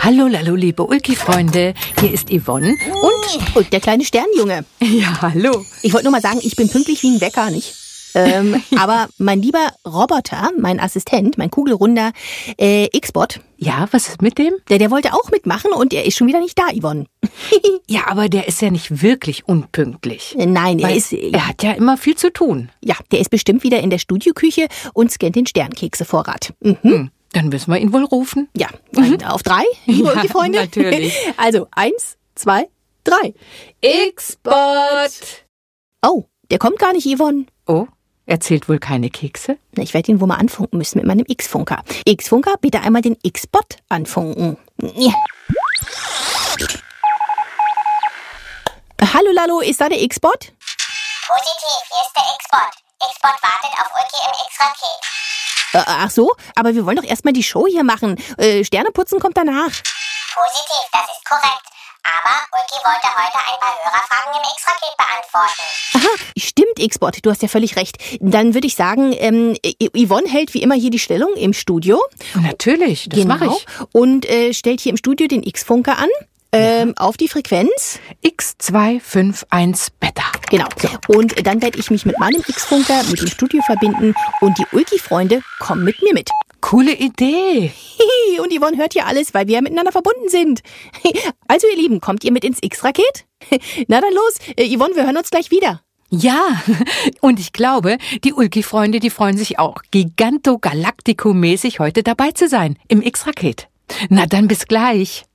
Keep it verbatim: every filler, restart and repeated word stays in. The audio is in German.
Hallo, hallo, liebe Ulki-Freunde. Hier ist Yvonne und... Und der kleine Sternenjunge. Ja, hallo. Ich wollte nur mal sagen, ich bin pünktlich wie ein Wecker, nicht? ähm, aber mein lieber Roboter, mein Assistent, mein kugelrunder äh, X-Bot. Ja, was ist mit dem? Der, der wollte auch mitmachen und er ist schon wieder nicht da, Yvonne. Ja, aber der ist ja nicht wirklich unpünktlich. Nein, er Weil ist... Ja, er hat ja immer viel zu tun. ja, der ist bestimmt wieder in der Studioküche und scannt den Sternkeksevorrat. Mhm. Hm, dann müssen wir ihn wohl rufen. Ja, mhm. Auf drei, liebe Ja, Ulki-Freunde. natürlich. Also, eins, zwei, drei. X-Bot. Oh, der kommt gar nicht, Yvonne. Oh, er zählt wohl keine Kekse? Na, ich werde ihn wohl mal anfunken müssen mit meinem X-Funker. X-Funker, bitte einmal den X-Bot anfunken. Ja. Hallo, Lalo, ist da der X-Bot? Positiv, hier ist der X-Bot. X-Bot wartet auf Ulki im X-Raket. Äh, ach so, aber wir wollen doch erstmal die Show hier machen. Äh, Sterneputzen kommt danach. Positiv, das ist korrekt. Aber Ulki wollte heute ein paar Hörerfragen im X-Raket beantworten. Aha, stimmt, X-Bot, du hast ja völlig recht. Dann würde ich sagen, ähm, Yvonne hält wie immer hier die Stellung im Studio. Natürlich, das Genau. mache ich. Und äh, stellt hier im Studio den X-Funker an. Ähm, auf die Frequenz. X zwei fünf eins Beta. Genau. Und dann werde ich mich mit meinem X-Funker mit dem Studio verbinden und die Ulki-Freunde kommen mit mir mit. Coole Idee. Und Yvonne hört hier alles, weil wir ja miteinander verbunden sind. Also ihr Lieben, kommt ihr mit ins X-Raket? Na dann los. Äh, Yvonne, wir hören uns gleich wieder. Ja, und ich glaube, die Ulki-Freunde, die freuen sich auch, Giganto-Galactico-mäßig heute dabei zu sein im X-Raket. Na dann bis gleich.